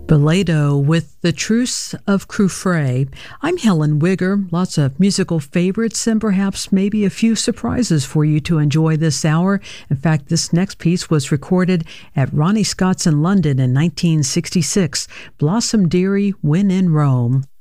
Belado with The Truce of Crufray. I'm Helen Wigger. Lots of musical favorites and perhaps maybe a few surprises for you to enjoy this hour. In fact, this next piece was recorded at Ronnie Scott's in London in 1966. Blossom Dearie, When in Rome.